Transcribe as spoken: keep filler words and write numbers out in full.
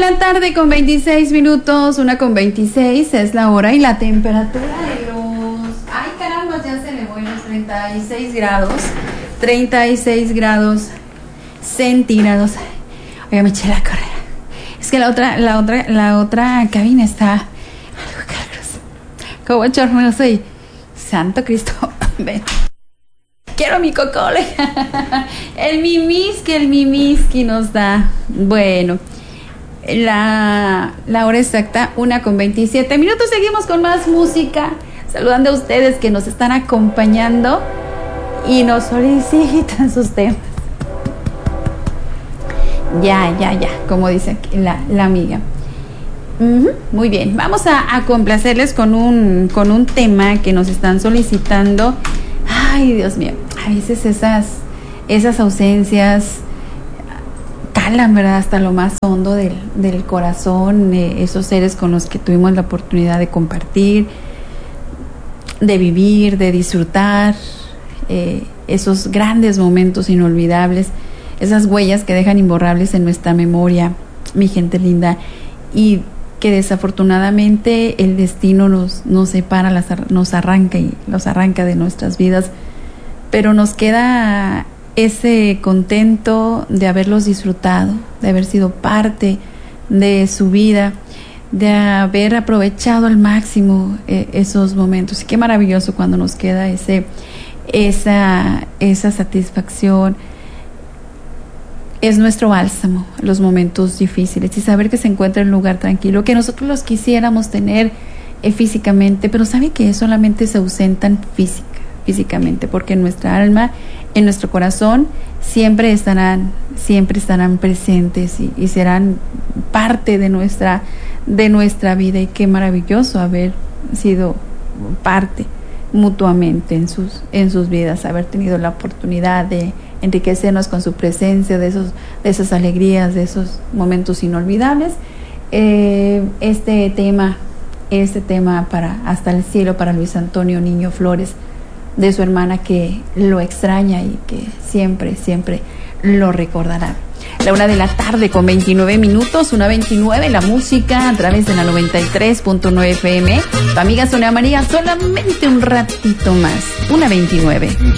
la tarde con veintiséis minutos, una con veintiséis es la hora y la temperatura de los... Ay, caramba, ya se me voy los treinta y seis grados. treinta y seis grados centígrados. Oiga, me eché la carrera. Es que la otra, la otra, la otra cabina está algo calurosa. Como chornoso y santo Cristo. Ven. Quiero mi cocole. El mimiski, el mimiski nos da. Bueno, la, la hora exacta, una con veintisiete minutos. Seguimos con más música. Saludando a ustedes que nos están acompañando y nos solicitan sus temas. Ya, ya, ya, como dice aquí la, la amiga. Uh-huh, muy bien, vamos a, a complacerles con un, con un tema que nos están solicitando. Ay, Dios mío, a veces esas, esas ausencias calan, ¿verdad? Hasta lo más hondo del, del corazón, eh, esos seres con los que tuvimos la oportunidad de compartir, de vivir, de disfrutar, eh, esos grandes momentos inolvidables, esas huellas que dejan imborrables en nuestra memoria, mi gente linda, y que desafortunadamente el destino nos, nos separa, las, nos arranca y los arranca de nuestras vidas, pero nos queda ese contento de haberlos disfrutado, de haber sido parte de su vida, de haber aprovechado al máximo eh, esos momentos. Y qué maravilloso cuando nos queda ese, esa, esa satisfacción. Es nuestro bálsamo, los momentos difíciles, y saber que se encuentra en un lugar tranquilo, que nosotros los quisiéramos tener eh, físicamente, pero sabe que solamente se ausentan física, físicamente, porque en nuestra alma, en nuestro corazón, siempre estarán, siempre estarán presentes y, y serán parte de nuestra, de nuestra vida. Y qué maravilloso haber sido parte mutuamente en sus, en sus vidas, haber tenido la oportunidad de enriquecernos con su presencia, de esos, de esas alegrías, de esos momentos inolvidables. Eh, este tema, este tema para Hasta el Cielo, para Luis Antonio Niño Flores, de su hermana que lo extraña y que siempre, siempre lo recordará. La una de la tarde con veintinueve minutos, una veintinueve, la música a través de la noventa y tres punto nueve F M. Tu amiga Sonia María, solamente un ratito más, una veintinueve.